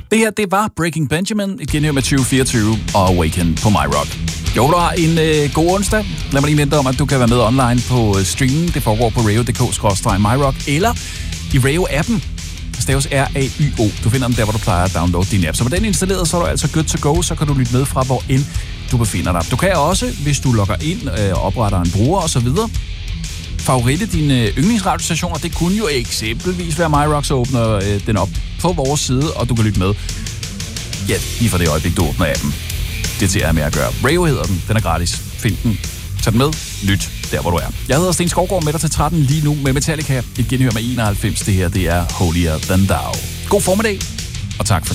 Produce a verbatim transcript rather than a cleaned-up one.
Det her, det var Breaking Benjamin, et genhør med tyve fireogtyve og Awaken på MyRock. Jo, du har en øh, god onsdag. Lad mig lige minde om, at du kan være med online på øh, streamen. Det foregår på radio punktum d k skråstreg myrock eller i Radio-appen. Staves R A Y O. Du finder den der, hvor du plejer at downloade din app. Så med den installeret, så er du altså good to go. Så kan du lytte med fra, hvor end du befinder dig. Du kan også, hvis du logger ind og øh, opretter en bruger osv., favoritte dine yndlingsradiostationer. Det kunne jo eksempelvis være MyRock, så åbner øh, den op på vores side, og du kan lytte med. Ja, lige fra det øjeblik, du åbner appen. Det til at med at gøre. Radio hedder den. Den er gratis. Find den. Tag den med. Lyt der, hvor du er. Jeg hedder Sten Skovgaard med dig til tretten lige nu med Metallica. Et genhør med enoghalvfems. Det her, det er Holier Than Thou. God formiddag, og tak for